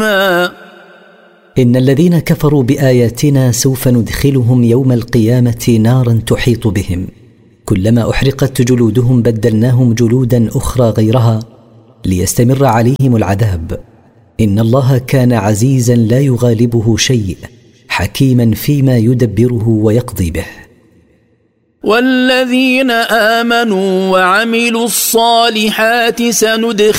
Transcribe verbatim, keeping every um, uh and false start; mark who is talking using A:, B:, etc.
A: إن الذين كفروا بآياتنا سوف ندخلهم يوم القيامة نارا تحيط بهم، كلما أحرقت جلودهم بدلناهم جلودا أخرى غيرها ليستمر عليهم العذاب. إن الله كان عزيزا لا يغالبه شيء، حكيما فيما يدبره ويقضي به.
B: والذين آمنوا وعملوا الصالحات سندخلهم